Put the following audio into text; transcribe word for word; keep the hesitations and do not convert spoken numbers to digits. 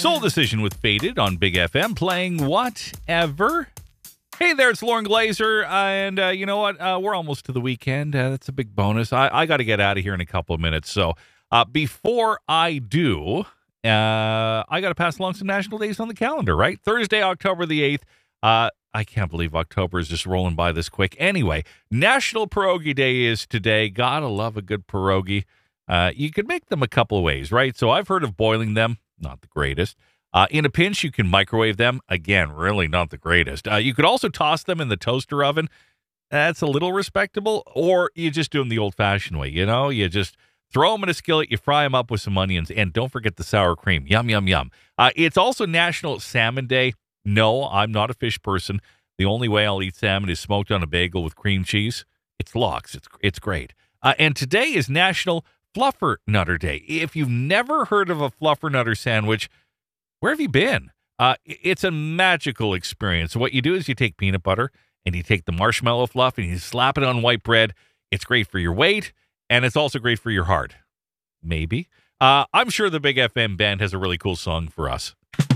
Soul Decision with Faded on Big F M, playing Whatever. Hey there, it's Lauren Glazer, and uh, you know what? Uh, we're almost to the weekend. Uh, that's a big bonus. I, I got to get out of here in a couple of minutes. So uh, before I do, uh, I got to pass along some national days on the calendar, right? Thursday, October the eighth. Uh, I can't believe October is just rolling by this quick. Anyway, National Pierogi Day is today. Gotta love a good pierogi. Uh, you can make them a couple of ways, right? So I've heard of boiling them. Not the greatest. Uh, in a pinch, you can microwave them. Again, really not the greatest. Uh, you could also toss them in the toaster oven. That's a little respectable. Or you just do them the old-fashioned way. You know, you just throw them in a skillet, you fry them up with some onions, and don't forget the sour cream. Yum, yum, yum. Uh, it's also National Salmon Day. No, I'm not a fish person. The only way I'll eat salmon is smoked on a bagel with cream cheese. It's lox. It's, it's great. Uh, and today is National Fluffer Nutter Day. If you've never heard of a Fluffer Nutter sandwich, where have you been? Uh, it's a magical experience. What you do is you take peanut butter and you take the marshmallow fluff and you slap it on white bread. It's great for your weight, and it's also great for your heart. Maybe. Uh, I'm sure the Big F M band has a really cool song for us.